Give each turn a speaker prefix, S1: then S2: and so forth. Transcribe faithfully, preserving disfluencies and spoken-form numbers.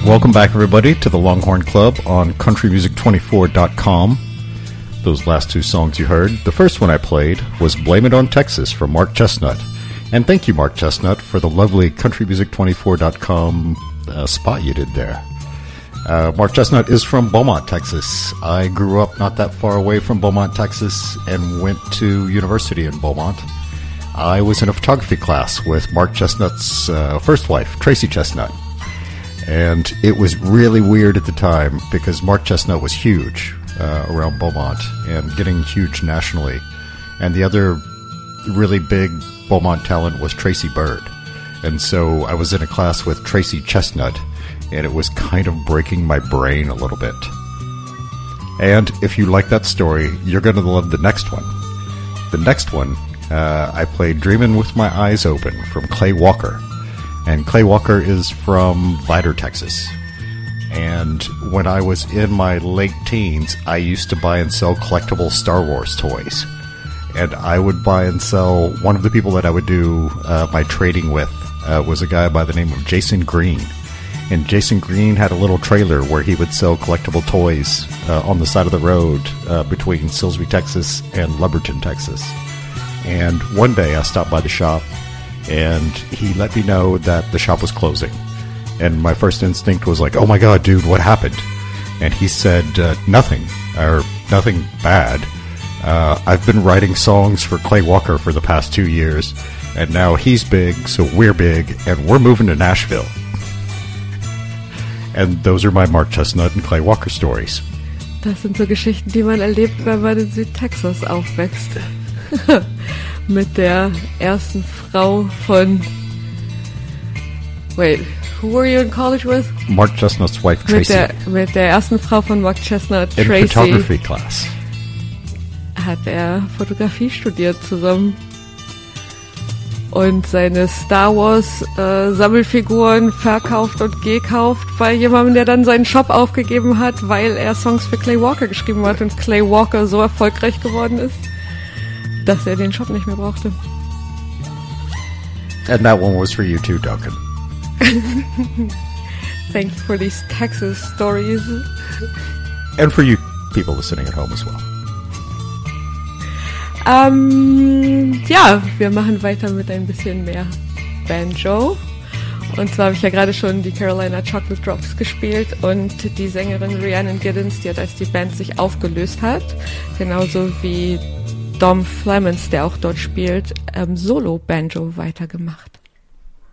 S1: Welcome back, everybody, to the Longhorn Club on country music twenty-four dot com. Those last two songs you heard, the first one I played was Blame It on Texas from Mark Chestnut. And thank you, Mark Chestnut, for the lovely country music twenty-four dot com uh, spot you did there. Uh, Mark Chestnut is from Beaumont, Texas. I grew up not that far away from Beaumont, Texas, and went to university in Beaumont. I was in a photography class with Mark Chestnut's uh, first wife, Tracy Chestnut. And it was really weird at the time because Mark Chestnut was huge uh, around Beaumont and getting huge nationally. And the other really big Beaumont talent was Tracy Byrd. And so I was in a class with Tracy Chestnut, and it was kind of breaking my brain a little bit. And if you like that story, you're going to love the next one. The next one, uh, I played Dreamin' With My Eyes Open from Clay Walker. And Clay Walker is from Vidor, Texas. And when I was in my late teens, I used to buy and sell collectible Star Wars toys. And I would buy and sell, one of the people that I would do uh, my trading with uh, was a guy by the name of Jason Green. And Jason Green had a little trailer where he would sell collectible toys uh, on the side of the road uh, between Silsbee, Texas and Lumberton, Texas. And one day I stopped by the shop, and he let me know that the shop was closing. And my first instinct was like, oh my god, dude, what happened? And he said, uh, nothing, or nothing bad. Uh, I've been writing songs for Clay Walker for the past two years, and now he's big, so we're big, and we're moving to Nashville. And those are my Mark Chestnut and Clay Walker stories.
S2: Das sind so Geschichten, die man erlebt, wenn man in Südtexas aufwächst. Mit der ersten Frau von... Wait, who were you in college with?
S1: Mark Chestnut's wife, Tracy.
S2: Mit der, mit der ersten Frau von Mark Chestnut,
S1: in
S2: Tracy.
S1: Photography class.
S2: Hat er Fotografie studiert zusammen. Und seine Star Wars äh, Sammelfiguren verkauft und gekauft bei jemandem, der dann seinen Shop aufgegeben hat, weil er Songs für Clay Walker geschrieben hat und Clay Walker so erfolgreich geworden ist, dass er den Shop nicht mehr brauchte.
S1: And that one was for you too, Duncan.
S2: Thank you for these Texas stories.
S1: And for you people listening at home as well.
S2: Ähm, ja, wir machen weiter mit ein bisschen mehr Banjo. Und zwar habe ich ja gerade schon die Carolina Chocolate Drops gespielt und die Sängerin Rhiannon Giddens, die hat, als die Band sich aufgelöst hat, genauso wie Dom Flemons, der auch dort spielt, ähm, Solo-Banjo weitergemacht.